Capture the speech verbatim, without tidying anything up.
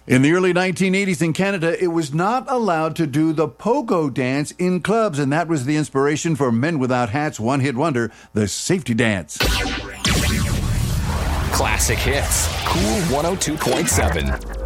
In the early nineteen eighties in Canada, it was not allowed to do the pogo dance in clubs, and that was the inspiration for Men Without Hats' one-hit wonder, the Safety Dance. Classic hits. Cool one oh two point seven.